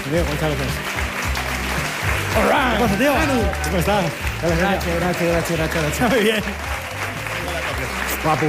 Diego, muchas gracias. ¿Qué pasa, tío? ¿Cómo estás? Gracias. Muy bien. Guapo.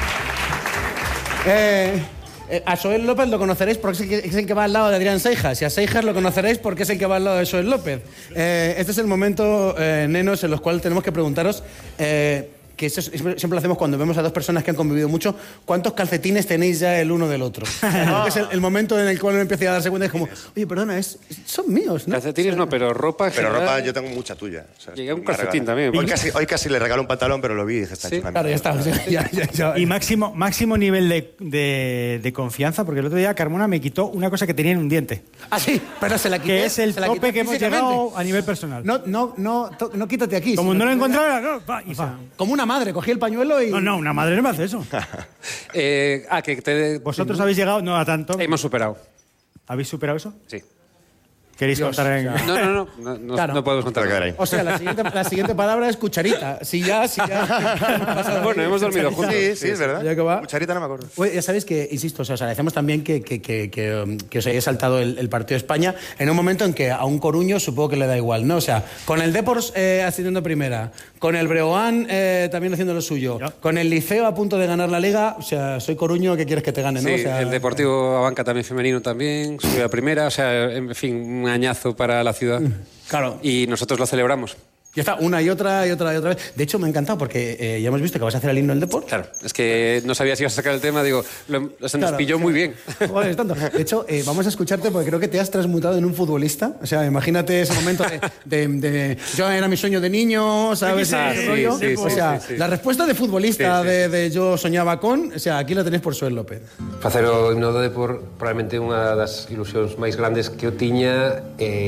A Joel López lo conoceréis porque es el que va al lado de Adrián Seijas. Y a Seijas lo conoceréis porque es el que va al lado de Joel López. Este es el momento, nenos, en los cuales tenemos que preguntaros... que eso siempre lo hacemos cuando vemos a dos personas que han convivido mucho, ¿cuántos calcetines tenéis ya el uno del otro? Es el momento en el cual uno empieza a darse cuenta, es como, oye, perdona, son míos, ¿no? Calcetines no, pero ropa... Pero ropa yo tengo mucha tuya. O sea, llegué a un calcetín también. Hoy casi le regalo un pantalón, pero lo vi y dije, está hecho una Claro, ya está. Ya. Y máximo nivel de confianza, porque el otro día Carmona me quitó una cosa que tenía en un diente. Ah, sí, pero se la quité. Que es el se la tope quité que hemos físicamente. llegado a nivel personal. No quítate aquí. Como sino no lo que- encontrara, no, va, y va. Como una madre, cogí el pañuelo y... No, una madre no me hace eso. que te... ¿Vosotros habéis llegado? No, a tanto. Hemos superado. ¿Habéis superado eso? Sí. ¿Queréis contar en...? No Claro. no podemos contar. Caray. O sea, la siguiente palabra es cucharita. Si ya... Bueno, hemos dormido juntos. Sí, es verdad. Ya que va. Cucharita no me acuerdo. Oye, ya sabéis que, insisto, os agradecemos también que os hayáis saltado el partido de España en un momento en que a un Coruño supongo que le da igual, ¿no? O sea, con el Depors ascendiendo primera, con el Breogán también haciendo lo suyo, con el Liceo a punto de ganar la Liga, o sea, soy Coruño, ¿qué quieres que te gane, no? Sí, O sea, el Deportivo Abanca también femenino también, subió a primera, o sea, en fin, un añazo para la ciudad. Claro. Y nosotros lo celebramos. Ya está, una y otra vez. De hecho, me ha encantado porque ya hemos visto que vas a hacer el himno del Depor. Claro, es que no sabía si ibas a sacar el tema, digo, se nos pilló muy bien. Joder, es tanto. De hecho, vamos a escucharte porque creo que te has transmutado en un futbolista. O sea, imagínate ese momento de yo era mi sueño de niño, ¿sabes? Ah, Ese sí, rollo. sí, O sea, sí. la respuesta de futbolista Sí. de yo soñaba con, o sea, aquí la tenéis por Joel López. Facer o himno do Depor probablemente unha das ilusións máis grandes que eu tiña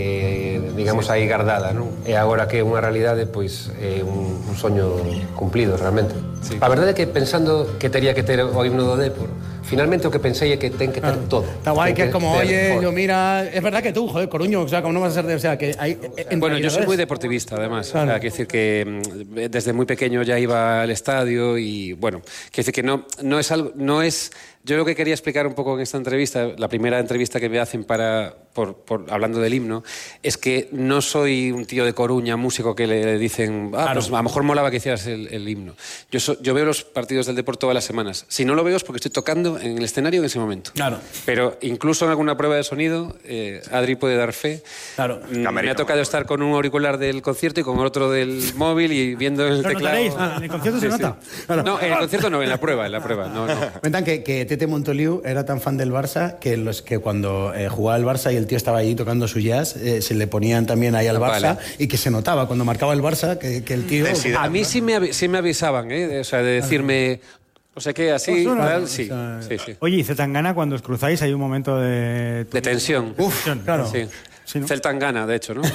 digamos aí guardada, non? E agora que é unha realidade, pois é un soño cumplido realmente. A verdade é que pensando que tería que ter o himno do Depor, finalmente o que pensei é que ten que ter todo. Está guay que es como, oye, yo mira, es verdad que tú, joder, Coruño, o sea, como no vas a ser de, o sea, que hay Bueno, yo soy muy de deportivista, además. Claro. O sea, quiero decir que desde muy pequeño ya iba al estadio y, bueno, quiero decir que no es algo... No es, yo lo que quería explicar un poco en esta entrevista, la primera entrevista que me hacen hablando del himno, es que no soy un tío de Coruña, músico, que le dicen, pues a lo mejor molaba que hicieras el himno. Yo veo los partidos del Depor todas las semanas. Si no lo veo es porque estoy tocando en el escenario en ese momento. Claro. Pero incluso en alguna prueba de sonido, Adri puede dar fe. Claro. Me ha tocado estar con un auricular del concierto y con otro del móvil y viendo el ¿Lo teclado. notaréis? En el concierto se nota. No, en el concierto no, en la prueba, no. Cuentan que Tete Montoliu era tan fan del Barça que cuando jugaba el Barça y el tío estaba allí tocando su jazz, se le ponían también ahí al Barça Vale. y que se notaba cuando marcaba el Barça que el tío... A mí sí me avisaban, o sea, de decirme, o sea, que así, tal, sí. Oye, y Zetangana, cuando os cruzáis, hay un momento de tensión. Uf, claro. Sí. Sí, ¿no? Celtangana, de hecho, ¿no?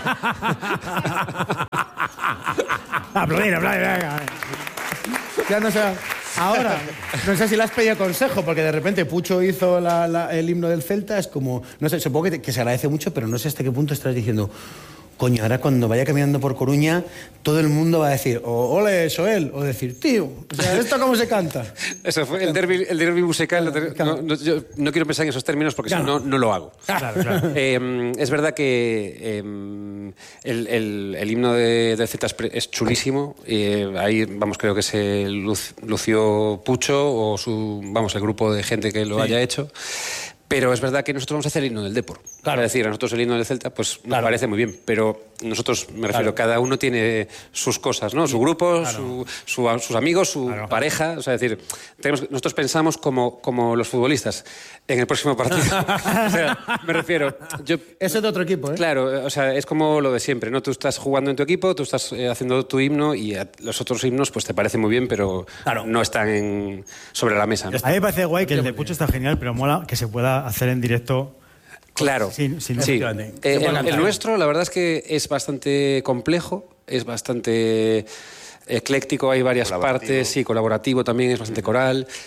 Aplaudir. Ya no sé, ahora, no sé si le has pedido consejo, porque de repente Pucho hizo el himno del Celta, es como, no sé, supongo que se agradece mucho, pero no sé hasta qué punto estás diciendo, coño, ahora cuando vaya caminando por Coruña, todo el mundo va a decir, ole, Joel, o decir, tío, o sea, ¿esto cómo se canta? Eso fue el derbi musical. Yo no quiero pensar en esos términos porque si no lo hago. Claro. Es verdad que el himno de Z es chulísimo. Ahí, vamos, creo que se lució Pucho o el grupo de gente que lo haya hecho. Pero es verdad que nosotros vamos a hacer el himno del Depor. Claro. Es decir, a nosotros el himno del Celta pues nos parece muy bien, pero nosotros, me refiero, cada uno tiene sus cosas, ¿no? Su grupo, sus amigos, su pareja. O sea, es decir, nosotros pensamos como los futbolistas en el próximo partido. O sea, me refiero... Eso es de otro equipo, ¿eh? Claro, o sea, es como lo de siempre, ¿no? Tú estás jugando en tu equipo, tú estás haciendo tu himno y los otros himnos pues te parecen muy bien, pero no están sobre la mesa, ¿no? A mí me parece guay que el de Pucho está genial, pero mola que se pueda hacer en directo. Claro, Sin sí. El nuestro, la verdad es que es bastante complejo, es bastante ecléctico, hay varias partes, sí, colaborativo también, es bastante coral.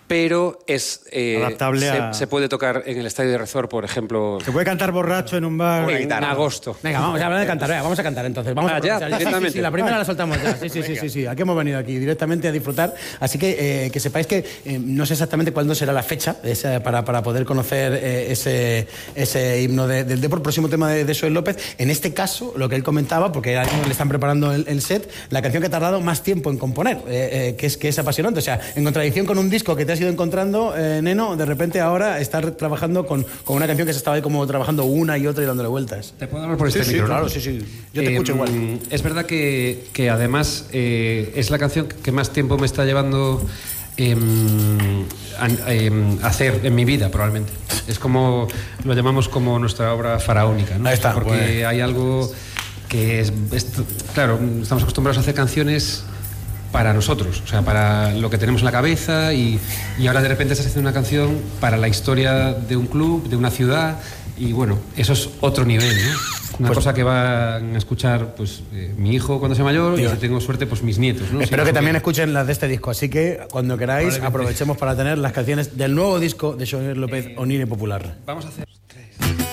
pero es adaptable se puede tocar en el Estadio de Rezor, por ejemplo. Se puede cantar borracho en un bar. En agosto. Venga, vamos a hablar de cantar. Venga, vamos a cantar entonces. Vamos a ya, directamente. Sí, la primera la soltamos ya. Sí. Aquí hemos venido aquí directamente a disfrutar. Así que sepáis que no sé exactamente cuándo será la fecha para poder conocer ese himno del Depor, próximo tema de Xoel López. En este caso, lo que él comentaba, porque ahora mismo le están preparando el set, la canción que ha tardado más tiempo en componer, que es apasionante. O sea, en contradicción con un disco que te has ido encontrando, Neno, de repente ahora estar trabajando con una canción que se estaba ahí como trabajando una y otra y dándole vueltas. ¿Te puedo hablar por este micro? Claro, sí. Yo te escucho igual. Es verdad que además es la canción que más tiempo me está llevando hacer en mi vida, probablemente. Es como, lo llamamos como nuestra obra faraónica, ¿no? Ahí está. Porque Bueno. hay algo que claro, estamos acostumbrados a hacer canciones para nosotros, o sea, para lo que tenemos en la cabeza y ahora de repente estás haciendo una canción para la historia de un club, de una ciudad y bueno, eso es otro nivel, ¿no? Una cosa que van a escuchar pues mi hijo cuando sea mayor y si tengo suerte pues mis nietos, ¿no? Espero que también escuchen las de este disco, así que cuando queráis aprovechemos para tener las canciones del nuevo disco de Xoel López, Onire Popular. Vamos a hacer